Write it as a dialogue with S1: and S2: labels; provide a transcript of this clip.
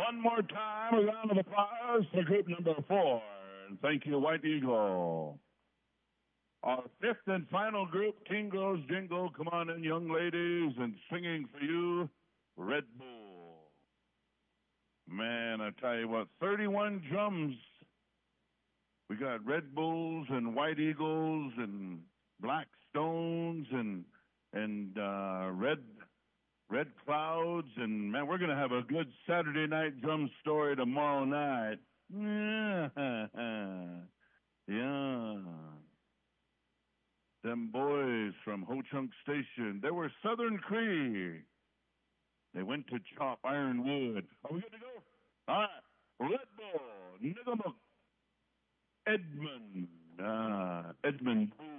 S1: One more time, a round of applause for group number 4. And thank you, White Eagle. Our fifth and final group, Kingo's Jingle. Come on in, young ladies, and singing for you, Red Bull. Man, I tell you what, 31 drums. We got Red Bulls and White Eagles and Black Stones and Red Clouds, and man, we're going to have a good Saturday night drum story tomorrow night. Yeah. Them boys from Ho Chunk Station, they were Southern Cree. They went to chop ironwood. Are we good to go? All right. Red Bull, Niggamook, Edmund. Edmund